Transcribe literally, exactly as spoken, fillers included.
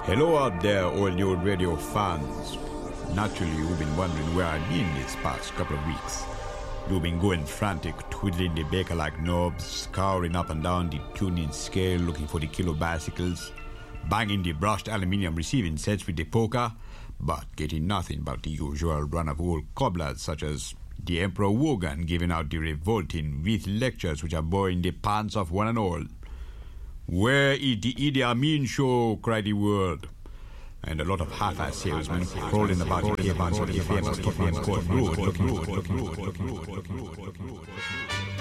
Hello out there, all the old radio fans. Naturally, you've been wondering where I've been these past couple of weeks. You've been going frantic, twiddling the baker like knobs, scouring up and down the tuning scale looking for the kilo bicycles, banging the brushed aluminium receiving sets with the poker, but getting nothing but the usual run of old cobblers such as the Emperor Wogan giving out the revolting wreath lectures which are boring the pants of one and all. Where is the Idi Amin show, cried the world. And a lot of half-ass salesmen crawling about the caverns of the famous Tottenham Court Road looking road, looking road, looking road, looking road, looking road, looking road.